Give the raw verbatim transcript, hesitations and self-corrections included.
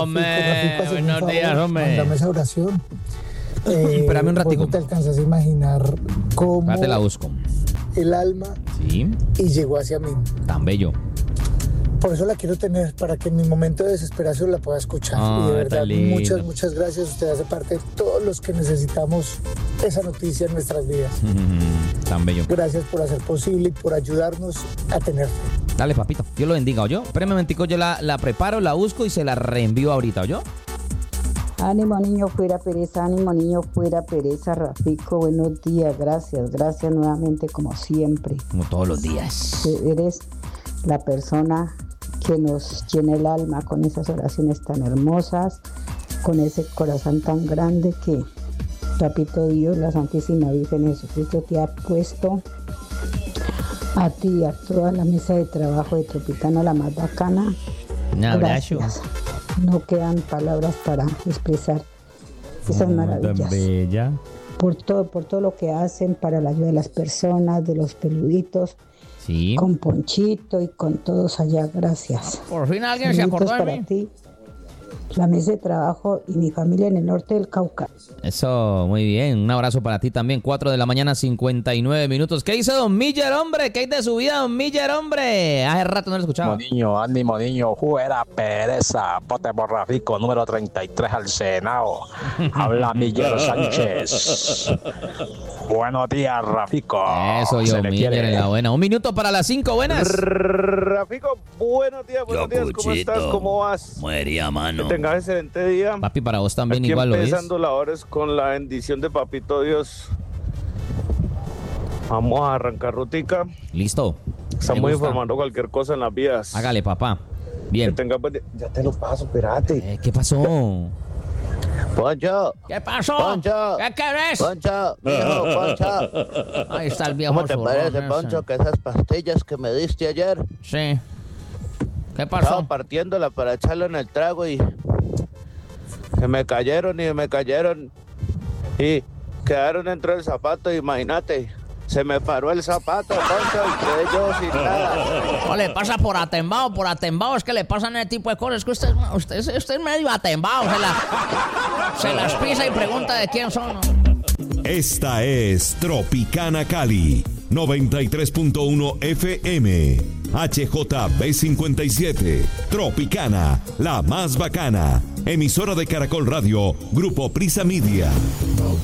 hombre. Buenos días, hombre. Mándame esa oración. Eh, Espérame un ratico. ¿No te alcanzas a imaginar cómo Ya te la busco. el alma Sí. y llegó hacia mí? Tan bello. Por eso la quiero tener, para que en mi momento de desesperación la pueda escuchar. Ah, y de está verdad, lindo. muchas, muchas gracias. Usted hace parte de todos los que necesitamos esa noticia en nuestras vidas. Tan bello. Gracias por hacer posible y por ayudarnos a tener fe. Dale, papito. Dios lo bendiga, ¿oyó? Espérame un momentico, yo la, la preparo, la busco y se la reenvío ahorita, ¿oyó? Ánimo niño, fuera pereza, ánimo niño, fuera pereza, Rafico, buenos días, gracias, gracias nuevamente como siempre. Como todos los días. Eres la persona que nos llena el alma con esas oraciones tan hermosas, con ese corazón tan grande que, Papito Dios, la Santísima Virgen Jesucristo te ha puesto a ti y a toda la mesa de trabajo de Tropicana, la más bacana. Un abrazo. Gracias. No quedan palabras para expresar esas Oh, maravillas. tan bella. Por todo, por todo lo que hacen para la ayuda de las personas, de los peluditos, Sí. con Ponchito y con todos allá. Gracias. Por fin alguien se Saluditos acordó de para mí. ti, la mesa de trabajo y mi familia en el norte del Cauca. Eso, muy bien. Un abrazo para ti también. cuatro de la mañana, cincuenta y nueve minutos. ¿Qué dice Don Miller, hombre? ¿Qué hay de su vida, Don Miller, hombre? Hace rato no lo escuchaba. Niño, ánimo, niño, fuera pereza, vote por Rafico, número treinta y tres al Senado. Habla Miguel Sánchez. Buenos días, Rafico. Eso, yo, Se le Miller, quiere. en la buena. Un minuto para las cinco, buenas. Rafico, buenos días, buenos días, ¿cómo estás? ¿Cómo vas? Muería, mano. Que tengas excelente día. Papi, para vos también Aquí igual lo es. empezando la hora es con la bendición de Papito Dios. Vamos a arrancar rutica. Listo. Estamos Me gusta. informando cualquier cosa en las vías. Hágale, papá. Que Bien. tengas buen día. Ya te lo paso, espérate. Eh, ¿Qué pasó? Poncho, ¿Qué pasó? Poncho. ¿Qué querés? Poncho, mijo, Poncho. Ahí está el viejo. ¿Cómo te zurrón parece, ese. Poncho, que esas pastillas que me diste ayer? Sí. ¿Qué Estaba pasó? partiéndola para echarlo en el trago y que me cayeron y me cayeron y quedaron dentro del zapato, imagínate. Se me paró el zapato, Poncho, y quedé yo sin nada. No le pasa por atembao, por atembao, es que le pasan ese tipo de cosas. Es que usted, es- usted, es- usted es medio atembao, se, la, se las pisa y pregunta de quién son. Esta es Tropicana Cali, noventa y tres punto uno F M, H J B cincuenta y siete, Tropicana, la más bacana, emisora de Caracol Radio, Grupo Prisa Media.